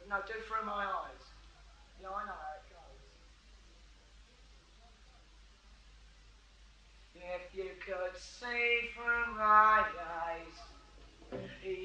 No, do through my eyes. Yeah, I know how it